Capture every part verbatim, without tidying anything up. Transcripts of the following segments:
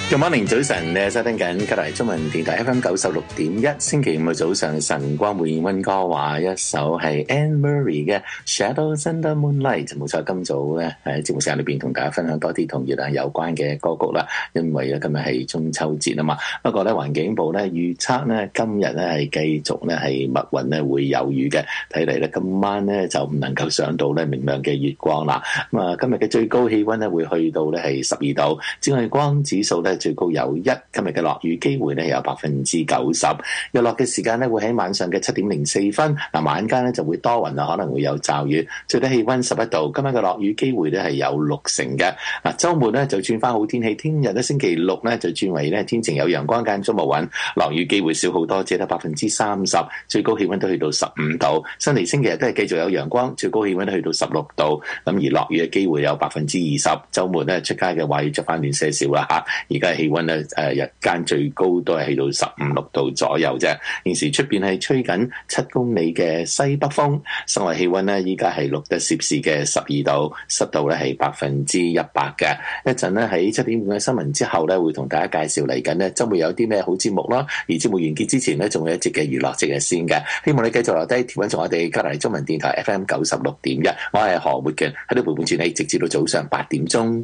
Good morning， 早晨，你收聽緊加拿大中文電台 F M 九十六點一，星期五嘅早上，晨光會溫哥華，一首係 Anne Murray 嘅 Shadows in the Moonlight。冇錯，今早咧喺節目時間裏邊同大家分享多啲同月亮有關嘅歌曲啦。因為咧今日係中秋節啊嘛，不過咧環境部咧預測咧今日咧係繼續咧係密雲咧會有雨嘅，睇嚟咧今晚咧就唔能夠上到咧明亮嘅月光啦。咁啊，今日嘅最高氣溫咧會去到咧係十二度，紫外光指數咧最高有一，今日嘅落雨機會咧有百分之九十，日落嘅時間咧會喺晚上嘅七點零四分，嗱晚間咧就會多雲啊，可能會有驟雨，最低氣溫十一度，今日嘅落雨機會咧係有六成嘅。嗱週末咧就轉翻好天氣，聽日咧星期六咧就轉為咧天晴有陽光間中無雲，落雨機會少好多，只得百分之三十，最高氣溫都去到十五度。新嚟星期日都係繼續有陽光，最高氣溫都去到十六度，咁而落雨嘅機會有百分之二十。週末咧出街嘅話要着翻暖些少啦嚇，而家氣溫咧誒日間最高都係去到十五六度左右啫。現時出邊係吹緊七公里嘅西北風，室外氣溫咧依家係錄得攝氏嘅十二度，濕度咧係百分之一百嘅。一陣咧喺七點半嘅新聞之後咧，會同大家介紹嚟緊咧週末有啲咩好節目啦。而節目完結之前咧，仲有一節嘅娛樂節日先嘅。希望你繼續留低貼緊從我哋加拿大中文電台 F M 九十六點一，我係何活強喺度陪伴住你，直至到早上八點鐘。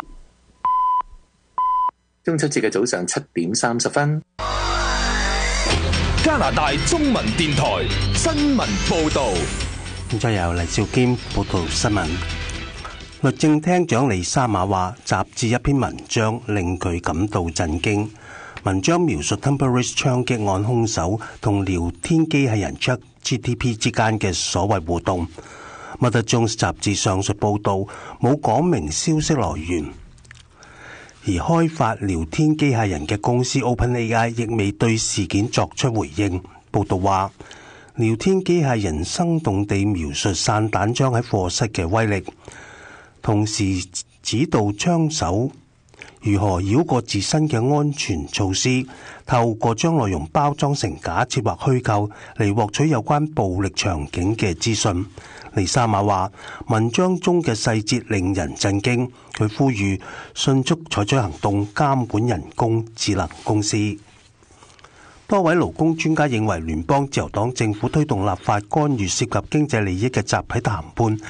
中秋節嘅早上七點三十分， 加拿大中文電台新聞報道。 咁再由黎兆堅報道新聞。律政廳長李沙馬話，雜誌一篇文章令佢感到震驚。文章描述 Templeridge 槍擊案兇手同聊天機器人 ChatGPT 之間嘅所謂互動。Mother Jones 雜誌上述報導冇講明消息來源。而開發聊天機械人嘅公司 OpenAI 亦未對事件作出回應。報道話，聊天機械人生動地描述散彈槍喺課室嘅威力，同時指導槍手如何繞過自身嘅安全措施，透過將內容包裝成假設或虛構嚟獲取有關暴力場景嘅資訊。黎沙馬話，文章中嘅細節令人震驚，佢呼籲迅速採取行動監管人工智能公司。多位勞工專家認為，聯邦自由黨政府推動立法干預涉及經濟利益嘅集體談判